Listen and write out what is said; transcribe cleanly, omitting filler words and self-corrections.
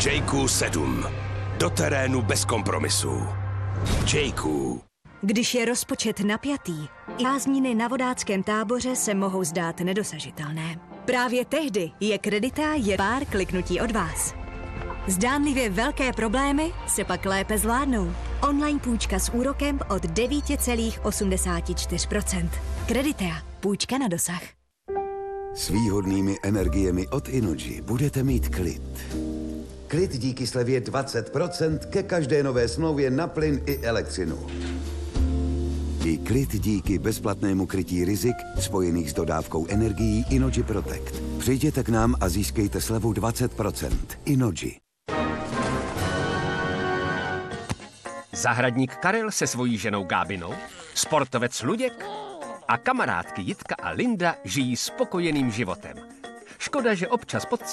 Jayku 7. Do terénu bez kompromisů. Jayku. Když je rozpočet napjatý, prázdniny na vodáckém táboře se mohou zdát nedosažitelné. Právě tehdy je Kredita je pár kliknutí od vás. Zdánlivě velké problémy se pak lépe zvládnou. Online půjčka s úrokem od 9,84%. Kredita. Půjčka na dosah. S výhodnými energiemi od Innogy budete mít klid. Klid díky slevě 20% ke každé nové smlouvě na plyn i elektřinu. I klid díky bezplatnému krytí rizik spojených s dodávkou energií Innogy Protect. Přijděte k nám a získejte slevu 20%. Innogy. Zahradník Karel se svojí ženou Gábinou, sportovec Luděk a kamarádky Jitka a Linda žijí spokojeným životem. Škoda, že občas pod